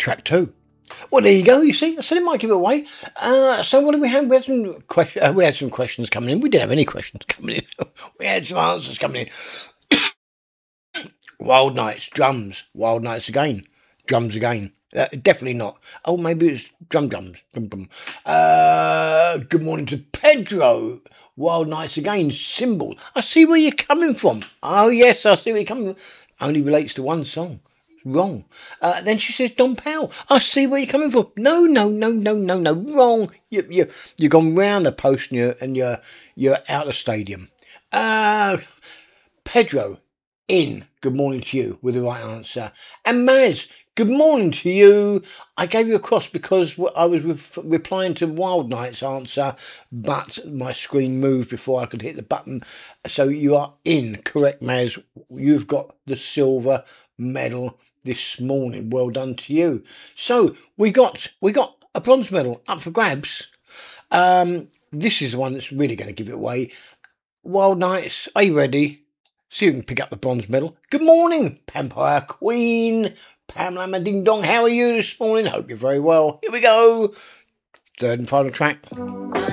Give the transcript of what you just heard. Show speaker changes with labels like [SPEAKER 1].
[SPEAKER 1] Track 2. Well, there you go. You see, I said it might give it away. So what did we have? We had some questions coming in. We didn't have any questions coming in. We had some answers coming in. Wild Nights, drums. Wild Nights again. Drums again. Definitely not. Oh, maybe it's drums. Good morning to Pedro. Wild Nights again. Cymbal. I see where you're coming from. Oh, yes, I see where you're coming from. Only relates to one song. Wrong. Then she says Don Powell. I see where you're coming from. No. Wrong. You've gone round the post and you're out of stadium. Pedro in. Good morning to you with the right answer. And Maz, good morning to you. I gave you a cross because I was replying to Wild Night's answer, but my screen moved before I could hit the button. So you are in. Correct, Maz. You've got the silver medal this morning. Well done to you. So we got a bronze medal up for grabs. This is the one that's really going to give it away. Wild Nights, are you ready? So you can pick up the bronze medal. Good morning, Pampire Queen, Pamela Ding Dong. How are you this morning? Hope you're very well. Here we go. Third and final track.